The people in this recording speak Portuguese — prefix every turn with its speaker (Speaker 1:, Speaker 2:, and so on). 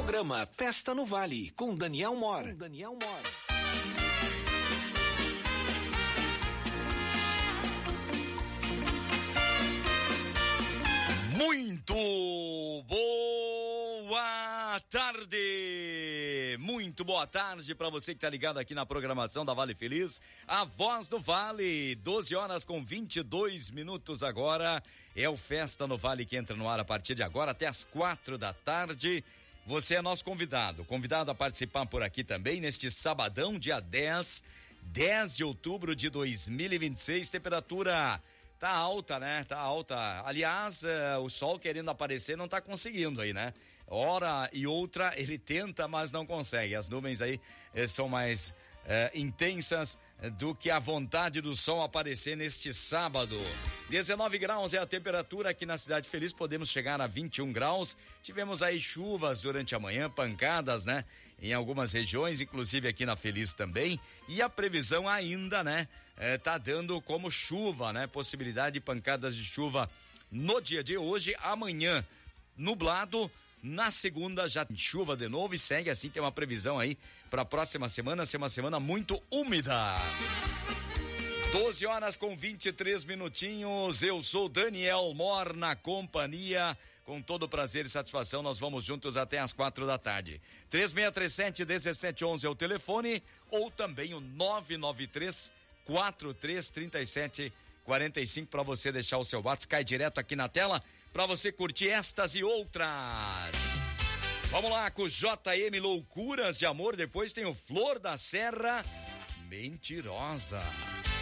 Speaker 1: Programa Festa no Vale, com Daniel Mor.
Speaker 2: Muito boa tarde! Muito boa tarde para você que tá ligado aqui na programação da Vale Feliz, a Voz do Vale, 12h22 agora, é o Festa no Vale que entra no ar a partir de agora até as 16h. Você é nosso convidado a participar por aqui também neste sabadão, dia 10 de outubro de 2026, temperatura tá alta, né? Tá alta. Aliás, o sol querendo aparecer não tá conseguindo aí, né? Hora e outra ele tenta, mas não consegue. As nuvens aí são mais intensas do que a vontade do sol aparecer neste sábado. 19 graus é a temperatura aqui na Cidade Feliz, podemos chegar a 21 graus. Tivemos aí chuvas durante a manhã, pancadas, né? Em algumas regiões, inclusive aqui na Feliz também. E a previsão ainda, né? Tá dando como chuva, né? Possibilidade de pancadas de chuva no dia de hoje, amanhã nublado. Na segunda já tem chuva de novo e segue assim, tem uma previsão aí para a próxima semana, ser uma semana muito úmida. 12h23, eu sou Daniel Mor na companhia, com todo prazer e satisfação, nós vamos juntos até as 16h. 3637-1711 é o telefone, ou também o 993-4337-45 para você deixar o seu WhatsApp, cai direto aqui na tela para você curtir estas e outras. Vamos lá com o JM Loucuras de Amor, depois tem o Flor da Serra, Mentirosa.